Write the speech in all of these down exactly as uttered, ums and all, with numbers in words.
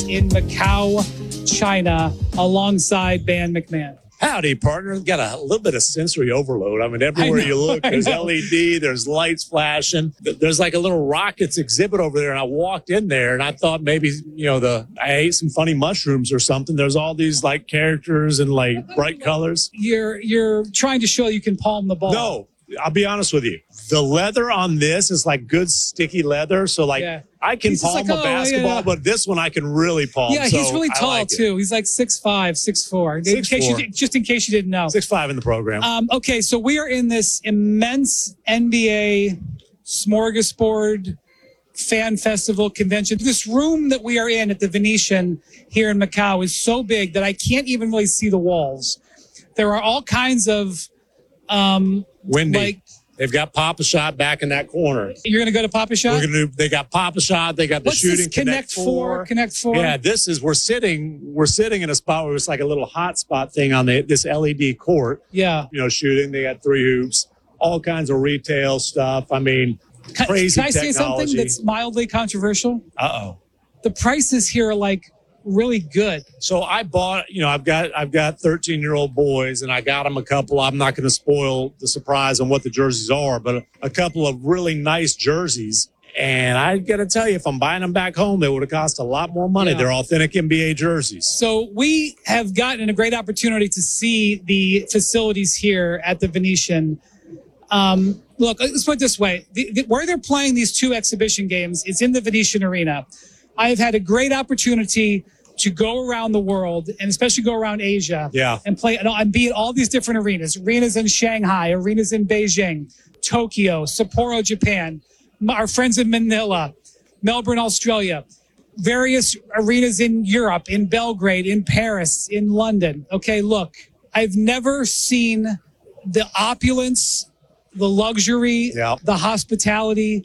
in Macau, China, alongside Ban McMahon. Howdy, partner. Got a little bit of sensory overload. I mean, everywhere I know, you look, I there's know. L E D, there's lights flashing. There's like a little rockets exhibit over there. And I walked in there and I thought maybe, you know, the I ate some funny mushrooms or something. There's all these like characters and like bright colors. You're you're trying to show you can palm the ball. No, I'll be honest with you. The leather on this is like good sticky leather. So like Yeah. I can He's just palm like, a oh, basketball, yeah. but this one I can really palm. Yeah, he's So really I tall like it. too. He's like six five, six four. In six case you four. did- just in case you didn't know. Six five in the program. Um, okay, so we are in this immense N B A smorgasbord fan festival convention. This room that we are in at the Venetian here in Macau is so big that I can't even really see the walls. There are all kinds of um, Windy. like They've got Papa Shot back in that corner. you're going to go to Papa Shot. We're gonna do. They got Papa Shot. They got the What's shooting this Connect Four? Connect Four. Yeah, this is we're sitting. We're sitting in a spot where it's like a little hot spot thing on the this L E D court. Yeah. You know, shooting. They got three hoops, all kinds of retail stuff. I mean, Can, crazy can I say technology. something that's mildly controversial? Uh oh. The prices here are like really good. So I bought, you know, I've got I've got thirteen year old boys, and I got them a couple. I'm not going to spoil the surprise on what the jerseys are, but a, a couple of really nice jerseys. And I got to tell you, if I'm buying them back home, they would have cost a lot more money. Yeah. They're authentic N B A jerseys. So we have gotten a great opportunity to see the facilities here at the Venetian. Um, look, let's put it this way. The, the, where they're playing these two exhibition games, it's in the Venetian Arena. I have had a great opportunity to go around the world and especially go around Asia Yeah. and play and be at all these different arenas, arenas in Shanghai, arenas in Beijing, Tokyo, Sapporo, Japan, our friends in Manila, Melbourne, Australia, various arenas in Europe, in Belgrade, in Paris, in London. Okay, look, I've never seen the opulence, the luxury, Yeah. the hospitality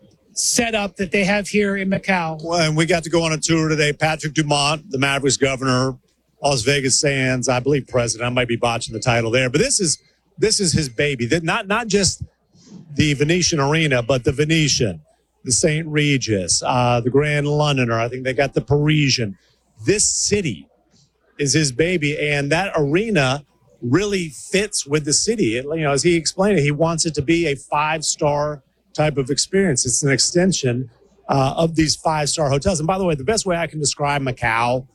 setup that they have here in Macau. Well, and we got to go on a tour today. Patrick Dumont, the Mavericks governor, Las Vegas Sands, I believe president. I might be botching the title there, but this is this is his baby. That not not just the Venetian Arena, but the Venetian, the Saint Regis, uh, the Grand Londoner. I think they got the Parisian. This city is his baby, and that arena really fits with the city. It, you know, as he explained it, he wants it to be a five-star type of experience. It's an extension uh, of these five-star hotels. And by the way, the best way I can describe Macau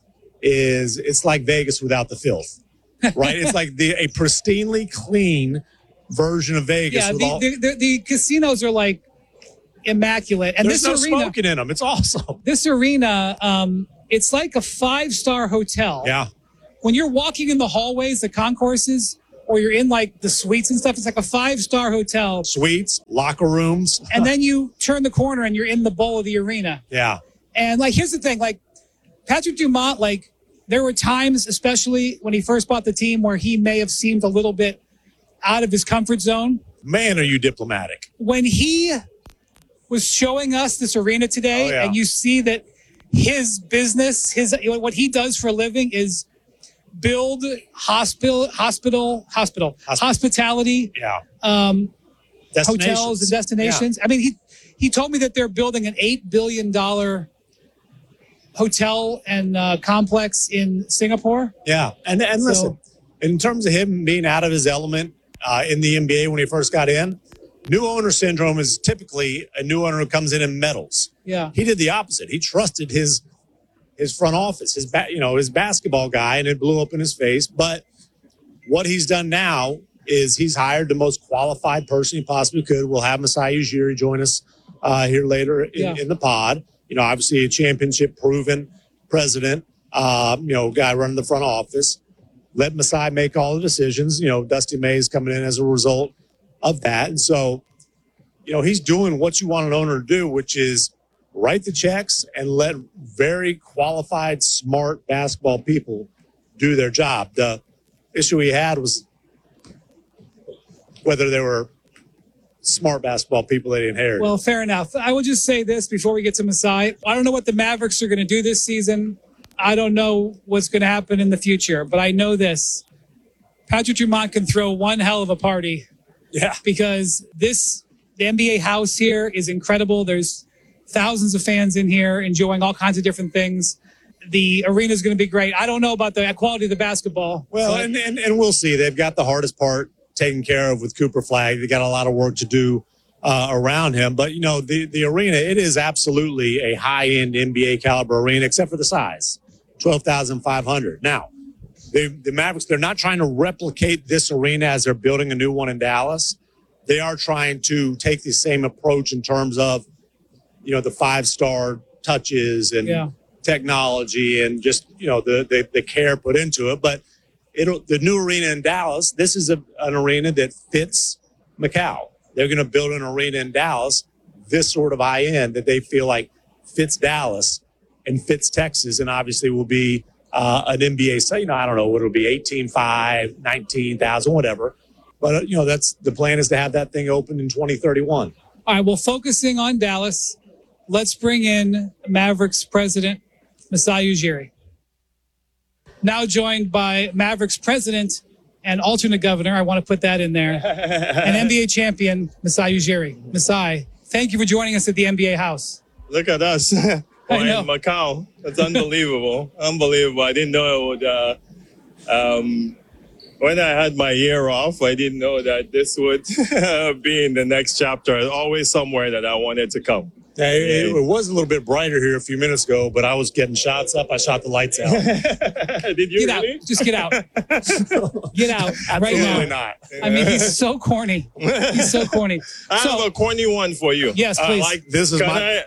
is it's like Vegas without the filth, right? It's like the a pristinely clean version of Vegas. Yeah, with the, all, the, the, the casinos are like immaculate. And there's this no arena, smoking in them. It's awesome. this arena, um, it's like a five-star hotel. Yeah. When you're walking in the hallways, the concourses, or you're in like the suites and stuff, it's like a five-star hotel. Suites, locker rooms. And then you turn the corner and you're in the bowl of the arena. Yeah. And like, here's the thing, like Patrick Dumont, like there were times, especially when he first bought the team, where he may have seemed a little bit out of his comfort zone. Man, are you diplomatic? When he was showing us this arena today, Oh, yeah. and you see that his business, his what he does for a living is build hospital, hospital, hospital, Hosp- hospitality, Yeah. um, Destinations. hotels and destinations. I mean, he he told me that they're building an eight billion dollar hotel and uh, complex in Singapore. Yeah. And, and So- listen, in terms of him being out of his element uh, in the N B A when he first got in, new owner syndrome is typically a new owner who comes in and meddles. Yeah. He did the opposite. He trusted his his front office, his ba- you know, his basketball guy, and it blew up in his face. But what he's done now is he's hired the most qualified person he possibly could. We'll have Masai Ujiri join us uh, here later in, Yeah. in the pod. You know, obviously a championship proven president, uh, you know, guy running the front office. Let Masai make all the decisions. You know, Dusty May is coming in as a result of that. And so, you know, he's doing what you want an owner to do, which is write the checks and let very qualified, smart basketball people do their job. The issue he had was whether they were smart basketball people that he inherited. Well, fair enough. I will just say this before we get to Masai. I don't know what the Mavericks are going to do this season. I don't know what's going to happen in the future, but I know this. Patrick Dumont can throw one hell of a party yeah. because this, the N B A house here is incredible. There's thousands of fans in here enjoying all kinds of different things. the arena is going to be great. I don't know about the quality of the basketball. Well, but- and, and, and we'll see. They've got the hardest part taken care of with Cooper Flagg. They got a lot of work to do uh, around him. But, you know, the, the arena, it is absolutely a high-end N B A caliber arena, except for the size, twelve thousand five hundred. Now, they, the Mavericks, they're not trying to replicate this arena as they're building a new one in Dallas. They are trying to take the same approach in terms of, you know, the five-star touches and Yeah. technology and just, you know, the, the, the care put into it. But it'll, the new arena in Dallas, this is a, an arena that fits Macau. They're going to build an arena in Dallas, this sort of high end that they feel like fits Dallas and fits Texas, and obviously will be uh, an N B A, so, you know, I don't know what it'll be, eighteen five, nineteen thousand, whatever. But, uh, you know, that's the plan is to have that thing open in twenty thirty-one. All right, well, focusing on Dallas, let's bring in Mavericks president Masai Ujiri. Now joined by Mavericks president and alternate governor, I want to put that in there, and N B A champion Masai Ujiri. Masai, thank you for joining us at the N B A house. Look at us. We're know. in Macau. That's unbelievable. Unbelievable. I didn't know it would. Uh, um, when I had my year off, I didn't know that this would be in the next chapter. Always somewhere that I wanted to come. Yeah, it, it was a little bit brighter here a few minutes ago, but I was getting shots up. I shot the lights out. Did you Get really? out. Just get out. Get out right Absolutely now. not. I mean, he's so corny. He's so corny. I So, have a corny one for you. yes, Uh, please. like this is Can my. I,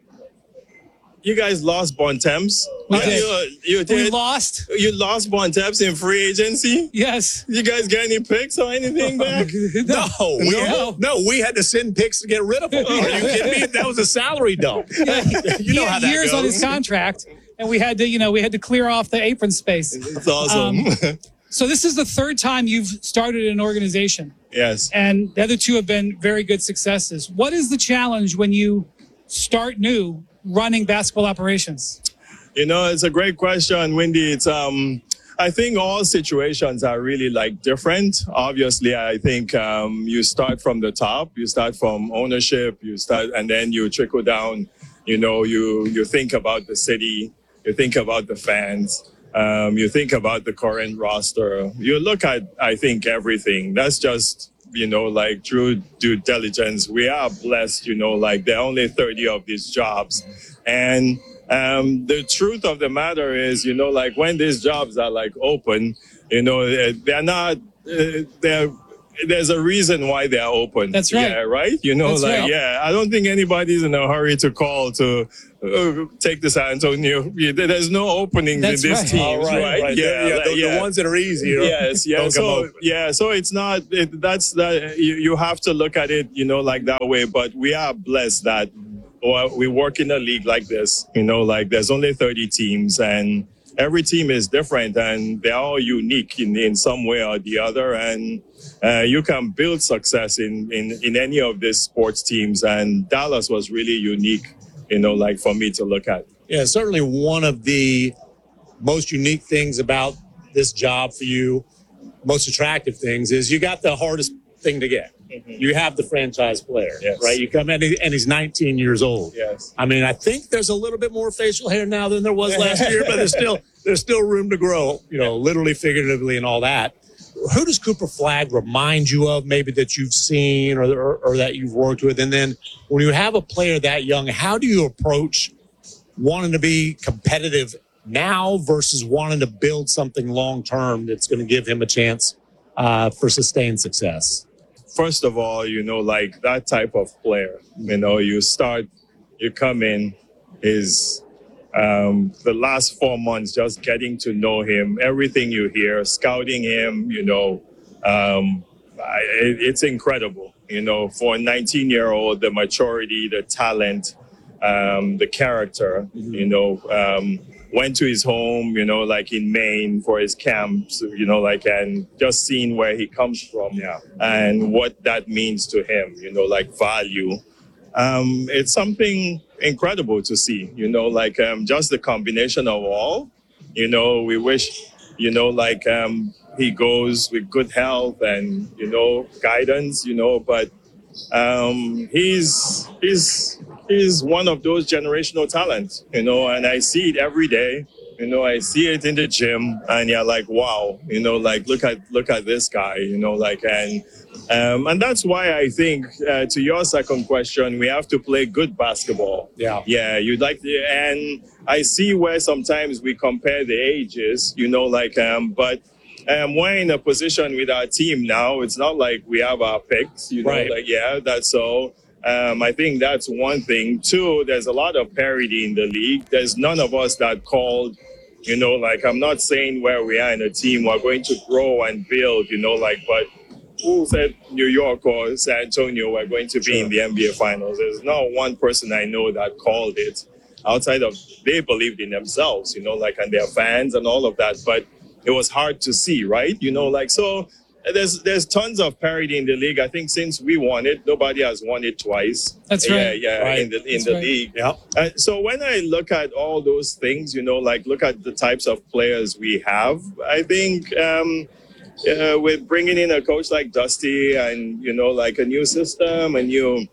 you guys lost Bontemps. We Uh, did. You, you we did. lost. You lost Bontemps in free agency. Yes. You guys get any picks or anything back? No, we, No. no, we had to send picks to get rid of him. Are you kidding me? That was a salary dump. You know he how had that years on goes. his contract, and we had to, you know, we had to clear off the apron space. It's awesome. Um, So this is the third time you've started an organization, yes. and the other two have been very good successes. What is the challenge when you start new running basketball operations? You know, it's a great question, Wendy. It's um, I think all situations are really like different. Obviously, I think um, you start from the top. You start from ownership. You start, and then you trickle down. You know, you you think about the city. You think about the fans. Um, you think about the current roster. You look at, I think, everything. That's just, you know, like true due diligence. We are blessed, you know, like there are only thirty of these jobs. And um, the truth of the matter is, you know, like when these jobs are like open, you know, eh, they're not, uh, they're, there's a reason why they're open. That's right. Yeah, right? You know, That's like, right. yeah, I don't think anybody's in a hurry to call to uh, take the San Antonio. There's no openings That's in these right. teams, All right, right? right. Yeah, yeah, like, the, the yeah. ones that are easy. You know, Yes, yeah. don't come So open. yeah, so it's not. It, that's that. You, you have to look at it, you know, like that way. But we are blessed that well, we work in a league like this. You know, like there's only thirty teams, and every team is different, and they're all unique in, in some way or the other. And uh, you can build success in, in in any of these sports teams. And Dallas was really unique, you know, like for me to look at. Yeah, certainly one of the most unique things about this job for you, most attractive things, is you got the hardest thing to get. You have the franchise player, Yes. right? You come in and he's nineteen years old. Yes. I mean, I think there's a little bit more facial hair now than there was last year, but there's still there's still room to grow, you know, literally, figuratively, and all that. Who does Cooper Flagg remind you of, maybe that you've seen or, or or that you've worked with? And then when you have a player that young, how do you approach wanting to be competitive now versus wanting to build something long term that's going to give him a chance uh, for sustained success? First of all, you know, like that type of player, you know, you start, you come in, is um, the last four months just getting to know him, everything you hear, scouting him, you know, um, I, it, it's incredible, you know, for a nineteen year old, the maturity, the talent, um, the character, you know, um, went to his home, you know, like in Maine for his camps, you know, like, and just seeing where he comes from Yeah. and what that means to him, you know, like value. Um, it's something incredible to see, you know, like um, just the combination of all, you know, we wish, you know, like um, he goes with good health and, you know, guidance, you know, but um, he's, he's, he's one of those generational talents, you know, and I see it every day. You know, I see it in the gym, and you're like, wow, you know, like look at look at this guy, you know, like and um, and that's why I think uh, to your second question, we have to play good basketball. Yeah, yeah, you'd like to, and I see where sometimes we compare the ages, you know, like um, but. Um, we're in a position with our team now. It's not like we have our picks, you know, right. like, yeah, that's so. Um, I think that's one thing. Two, there's a lot of parity in the league. There's none of us that called, you know, like, I'm not saying where we are in a team, we're going to grow and build, you know, like, but who said New York or San Antonio were going to be sure. in the N B A Finals? There's not one person I know that called it outside of, they believed in themselves, you know, like, and their fans and all of that. But it was hard to see, right? You know, like, so there's there's tons of parity in the league. I think since we won it, nobody has won it twice. That's yeah, right. Yeah, right. in the in That's the right. league. Yeah. Uh, so when I look at all those things, you know, like look at the types of players we have, I think um, uh, with bringing in a coach like Dusty and, you know, like a new system, a new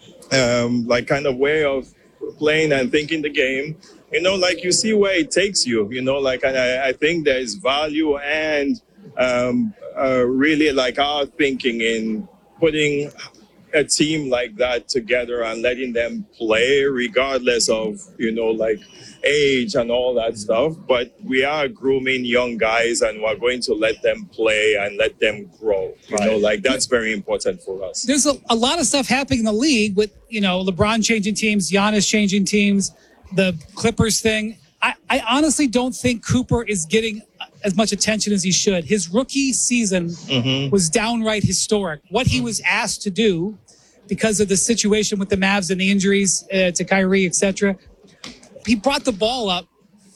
um, like kind of way of playing and thinking the game, you know, like you see where it takes you, you know, like, and I, I think there's value and um, uh, really like our thinking in putting a team like that together and letting them play regardless of, you know, like age and all that stuff. But we are grooming young guys and we're going to let them play and let them grow. You Right. know, like that's very important for us. There's a, a lot of stuff happening in the league with, you know, LeBron changing teams, Giannis changing teams, the Clippers thing. I, I honestly don't think Cooper is getting as much attention as he should. His rookie season Mm-hmm. was downright historic. What he was asked to do because of the situation with the Mavs and the injuries uh, to Kyrie, et cetera, he brought the ball up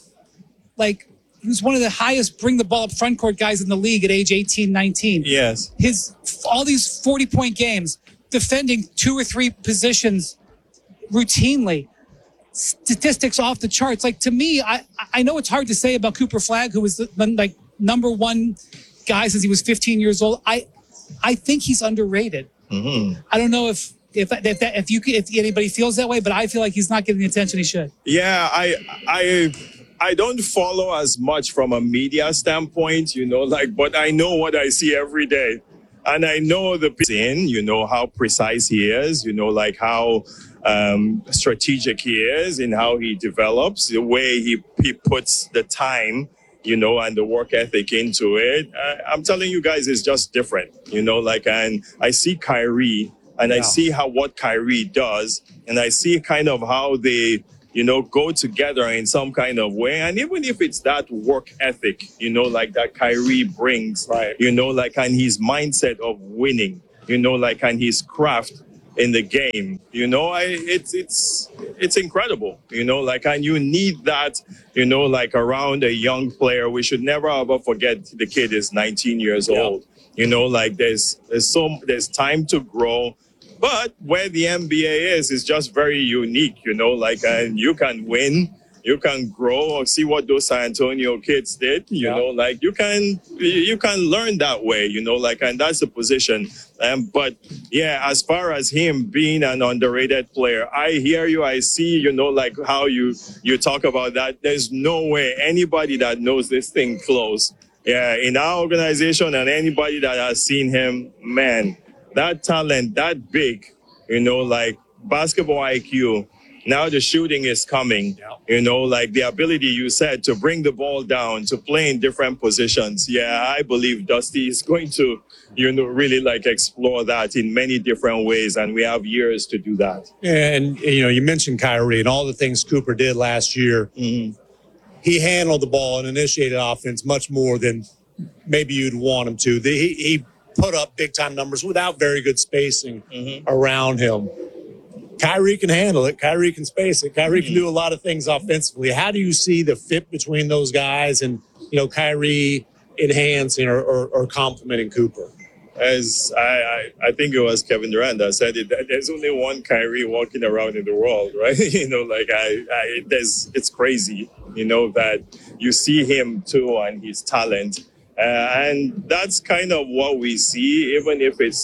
like he was one of the highest bring the ball up front court guys in the league at age eighteen, nineteen. Yes. His all these forty point games, defending two or three positions routinely, statistics off the charts. Like to me, I I know it's hard to say about Cooper Flagg, who was the, the like number one guy since he was fifteen years old. I I think he's underrated. Mm-hmm. I don't know if if if, that, if you if anybody feels that way, but I feel like he's not getting the attention he should. Yeah, I I I don't follow as much from a media standpoint, you know, like, but I know what I see every day. And I know the in, you know, how precise he is, you know, like how um, strategic he is in how he develops, the way he, he puts the time, you know, and the work ethic into it. I, I'm telling you guys, it's just different, you know, like, and I see Kyrie and Yeah. I see how what Kyrie does, and I see kind of how they, you know, go together in some kind of way. And even if it's that work ethic, you know, like that Kyrie brings, Right. you know, like, and his mindset of winning, you know, like, and his craft in the game, you know, I, it's, it's, it's incredible, you know, like, and you need that, you know, like around a young player. We should never ever forget the kid is nineteen years Yeah. old, you know, like there's, there's so, there's time to grow. But where the N B A is, is just very unique, you know, like, and you can win, you can grow, or see what those San Antonio kids did, you Yeah. know, like you can, you can learn that way, you know, like, and that's the position. Um, but yeah, as far as him being an underrated player, I hear you, I see, you know, like how you, you talk about that. There's no way anybody that knows this thing close. Yeah, in our organization and anybody that has seen him, man, that talent, that big, you know, like basketball I Q. Now the shooting is coming, Yeah. you know, like the ability you said to bring the ball down, to play in different positions. Yeah, I believe Dusty is going to, you know, really like explore that in many different ways. And we have years to do that. And, you know, you mentioned Kyrie and all the things Cooper did last year. Mm-hmm. He handled the ball and initiated offense much more than maybe you'd want him to. The, he, he put up big time numbers without very good spacing Mm-hmm. around him. Kyrie can handle it. Kyrie can space it. Kyrie Mm-hmm. can do a lot of things offensively. How do you see the fit between those guys and, you know, Kyrie enhancing or, or, or complementing Cooper? As I, I, I think it was Kevin Durant that said it, that there's only one Kyrie walking around in the world, right? you know, like I, I, there's, it's crazy, you know, that you see him too and his talent. Uh, and that's kind of what we see, even if it's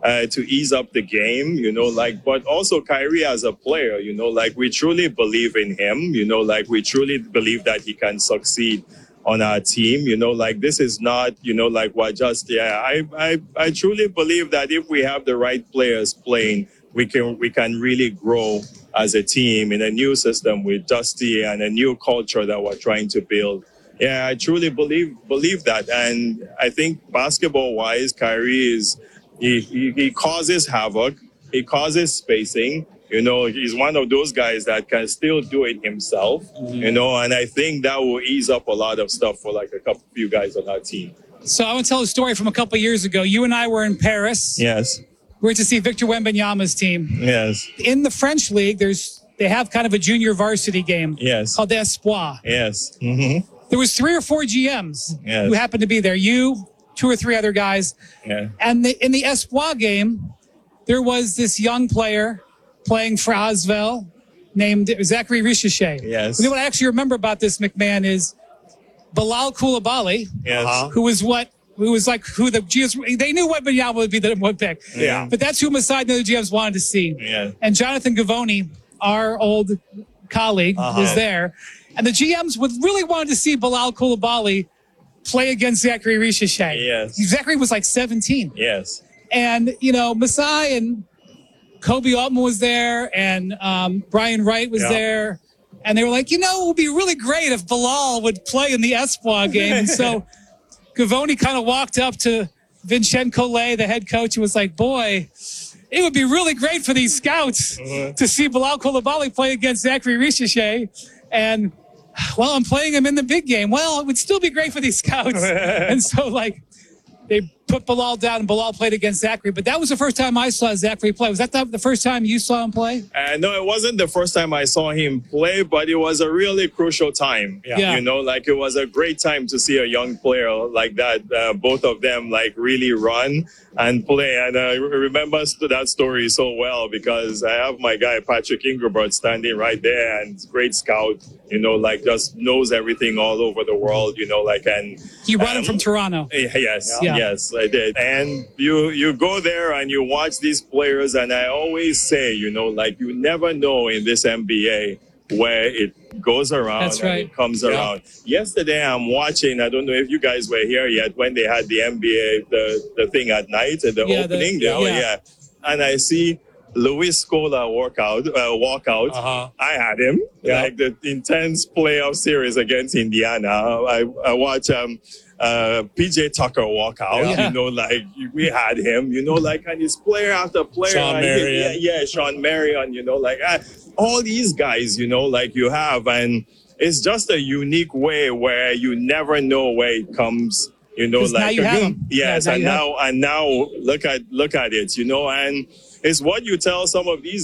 uh, to ease up the game, you know, like, but also Kyrie as a player, you know, like we truly believe in him, you know, like we truly believe that he can succeed on our team, you know, like this is not, you know, like what just, yeah, I, I, I truly believe that if we have the right players playing, we can, we can really grow as a team in a new system with Dusty and a new culture that we're trying to build. Yeah, I truly believe, believe that. And I think basketball wise, Kyrie is, he, he, he causes havoc. He causes spacing. You know, he's one of those guys that can still do it himself, mm-hmm. you know, and I think that will ease up a lot of stuff for like a couple few guys on our team. So I want to tell a story from a couple of years ago. You and I were in Paris. Yes. We were to see Victor Wembanyama's team. Yes. In the French league, there's they have kind of a junior varsity game. Yes. Called the Espoir. Yes. Mm-hmm. There was three or four G Ms yes. who happened to be there. You, two or three other guys. Yeah. And the, in the Espoir game, there was this young player playing for Asvel named Zachary Richeche. Yes. You know what I actually remember about this, McMahon, is Bilal Koulibaly, yes. uh-huh. who was what, who was like, who the G Ms, they knew what Wembanyama would be the one pick. Yeah. But that's who Masai and the other G Ms wanted to see. Yeah. And Jonathan Gavoni, our old colleague, uh-huh. was there. And the G Ms would really wanted to see Bilal Koulibaly play against Zachary Richeche. Yes. Zachary was like seventeen. Yes. And, you know, Masai and Kobe Altman was there, and um, Brian Wright was yeah. there. And they were like, you know, it would be really great if Bilal would play in the Espoir game. And so Gavoni kind of walked up to Vincent Collet, the head coach, and was like, boy, it would be really great for these scouts uh-huh. to see Bilal Koulibaly play against Zachary Richeche. And, well, I'm playing him in the big game. Well, it would still be great for these scouts. And so, like, they put Bilal down, and Bilal played against Zachary. But that was the first time I saw Zachary play. Was that the, the first time you saw him play? Uh, no, it wasn't the first time I saw him play, but it was a really crucial time. Yeah. Yeah. You know, like it was a great time to see a young player like that. Uh, both of them like really run and play. And I remember that story so well because I have my guy, Patrick Ingerbert, standing right there, and great scout, you know, like just knows everything all over the world, you know, like, and you brought um, him from Toronto. Yes, yeah. yes, I did. And you, you go there and you watch these players, and I always say, you know, like you never know in this N B A where it goes around That's right. and it comes yeah. around. Yesterday, I'm watching, I don't know if you guys were here yet, when they had the N B A, the, the thing at night, the yeah, opening. the, the, oh, yeah. yeah. And I see Luis Scola walk out, uh, walk out. Uh-huh. I had him, yeah. like the intense playoff series against Indiana. I, I watch um, uh, P J Tucker walk out, yeah. you know, like we had him, you know, like, and he's player after player. Sean Marion. Yeah, yeah, Sean Marion, you know, like uh, all these guys, you know, like you have. And it's just a unique way where you never know where it comes. You know, like now you have them. Yes, yeah, now and you now and now look at look at it, you know, and it's what you tell some of these